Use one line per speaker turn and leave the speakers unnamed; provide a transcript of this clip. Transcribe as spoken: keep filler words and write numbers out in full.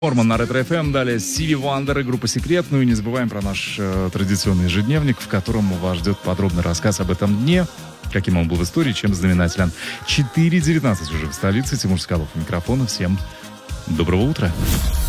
Форман на Ретро эф эм, далее Стиви Вандер и группа Секрет. Ну и не забываем про наш э, традиционный ежедневник, в котором вас ждет подробный рассказ об этом дне, каким он был в истории, чем знаменателен. четыре девятнадцать уже в столице. Тимур Скалов у микрофона. Всем доброго утра.